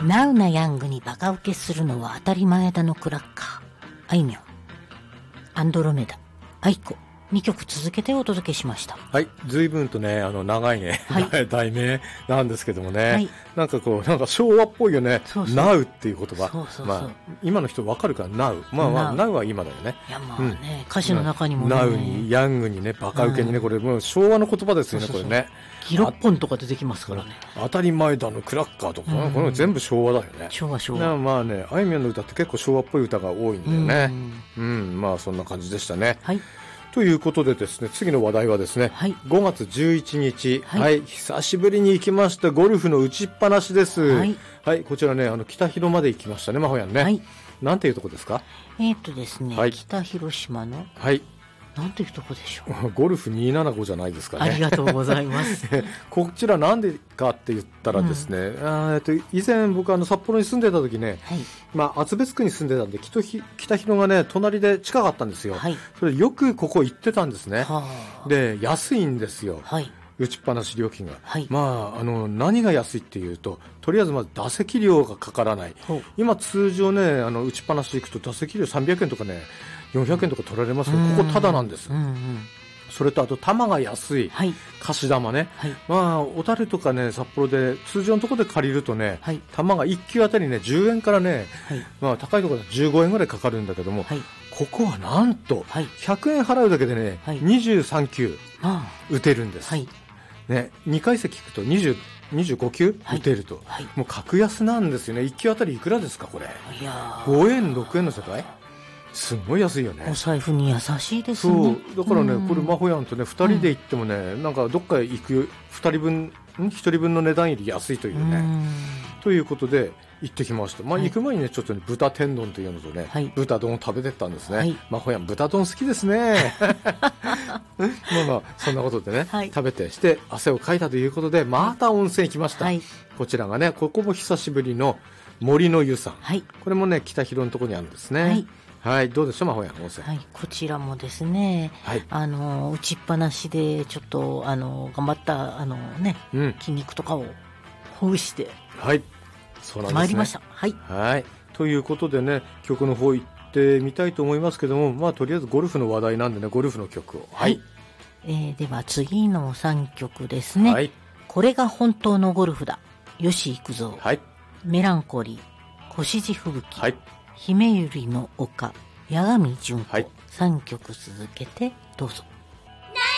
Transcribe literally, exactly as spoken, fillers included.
ナウなヤングにバカ受けするのは当たり前だのクラッカー、あいみょん、アンドロメダ、アイコ、にきょく続けてお届けしました。 はい、随分とね、あの長いね、はい、題名なんですけどもね、はい、なんかこうなんか昭和っぽいよね。そうそう、ナウっていう言葉、そうそうそう、まあ今の人わかるからナウ、まあまあナウは今だよね。 いやまあね、うん、歌詞の中にもね、 ナウにヤングにね、バカ受けにね、うん、これもう昭和の言葉ですよね。そうそうそう、これね。 ギロッポンとか出てきますからね。 当たり前だのクラッカーとか、うん、これ全部昭和だよね。 昭和昭和。 まあね、あいみょんの歌って結構昭和っぽい歌が多いんだよね。うん、うん、まあそんな感じでしたね。はい。ということでですね、次の話題はですね、はい、ごがつじゅういちにち、はい、はい、久しぶりに行きましたゴルフの打ちっぱなしです。はい、はい、こちらね、あの北広まで行きましたね、まほやんね。はい、なんていうとこですか？ えー、っとですね、はい、北広島の、はい、なんていうとこでしょう。 ゴルフにひゃくななじゅうごじゃないですかね。 ありがとうございます。 こちらなんでかって言ったらですね、うん、あと以前僕あの札幌に住んでた時ね、はい、まあ厚別区に住んでたんで北広がね隣で近かったんですよ。はい、それよくここ行ってたんですね。で安いんですよ。はい、打ちっぱなし料金が、はい、まああの何が安いっていうと、とりあえずまず打席料がかからない。今通常ねあの打ちっぱなし行くと打席料さんびゃくえんとかねよんひゃくえんとか取られますけど、ここタダなんです。うんうん、それとあと球が安い、はい、貸し玉ね、はい、まあ小樽とかね札幌で通常のところで借りるとね、はい、球がいっきゅうあたりねじゅうえんからね、はい、まあ高いところでじゅうごえんぐらいかかるんだけども、はい、ここはなんとひゃくえん払うだけでね、はい、にじゅうさんきゅう打てるんです。はい、ね、にかいせき行くとにじゅう、にじゅうごきゅう打てると、はいはい、もう格安なんですよね。いっきゅうあたりいくらですかこれ。いやごえんろくえんの世界、すごい安いよね。 お財布に優しいですね。 そうだからね、これマホヤンとねふたりで行ってもね、うん、なんかどっか行くふたりぶんひとりぶんの値段より安いというね。うということで行ってきました。まあ、はい、行く前にねちょっと、ね、豚天丼というのとね、はい、豚丼を食べてったんですね。はい、マホヤン豚丼好きですね。まあまあそんなことでね、はい、食べてして汗をかいたということでまた温泉行きました。はい、こちらがねここも久しぶりの森の湯さん。はい、これもね北広のところにあるんですね。はい、はい、どうでしょう、まほや温泉。 はい、こちらもですね、はい、あの打ちっぱなしでちょっとあの頑張ったあのね、うん、筋肉とかをほぐして、はい、そうなんですね。参りました。はい、 はい、ということでね、曲の方行ってみたいと思いますけども、まあとりあえずゴルフの話題なんでね、ゴルフの曲を。 はい。はい、えー、では次のさんきょくですね。はい、これが本当のゴルフだ。吉幾三。はい。メランコリー、越路吹雪。はい。姫百合の丘、八神純子、はい、さんきょく続けてどうぞ。